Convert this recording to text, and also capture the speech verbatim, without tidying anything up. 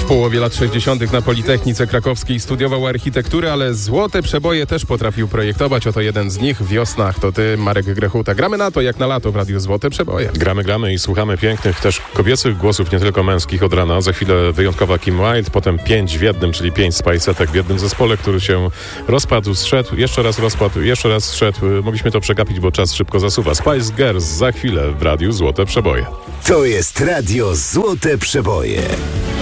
połowie lat sześćdziesiątych na Politechnice Krakowskiej studiował architekturę, ale złote przeboje też potrafił projektować. Oto jeden z nich. Wiosna, to ty, Marek Grechuta. Gramy na to jak na lato w Radiu Złote Przeboje. Gramy, gramy i słuchamy pięknych też kobiecych głosów, nie tylko męskich od rana. Za chwilę wyjątkowa Kim Wilde, potem pięć w jednym, czyli pięć Spice'etek w jednym zespole, który się rozpadł, zszedł, jeszcze raz rozpadł, jeszcze raz zszedł. Mogliśmy to przegapić, bo czas szybko zasuwa. Spice Girls za chwilę w Radiu Złote Przeboje. To jest Radio Złote Przeboje.